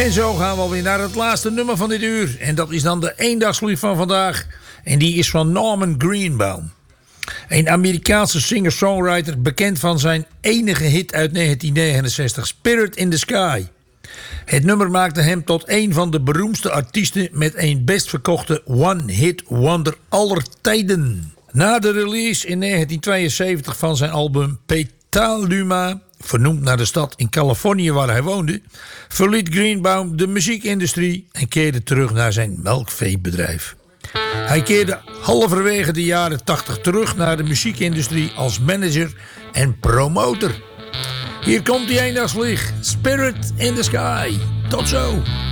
En zo gaan we alweer naar het laatste nummer van dit uur. En dat is dan de eendagsvlieg van vandaag. En die is van Norman Greenbaum. Een Amerikaanse singer-songwriter, bekend van zijn enige hit uit 1969, Spirit in the Sky. Het nummer maakte hem tot een van de beroemdste artiesten met een best verkochte one-hit wonder aller tijden. Na de release in 1972 van zijn album Petaluma, vernoemd naar de stad in Californië waar hij woonde, verliet Greenbaum de muziekindustrie en keerde terug naar zijn melkveebedrijf. Hij keerde halverwege de jaren 80 terug naar de muziekindustrie als manager en promotor. Hier komt die eendagsvlieg, Spirit in the Sky. Tot zo!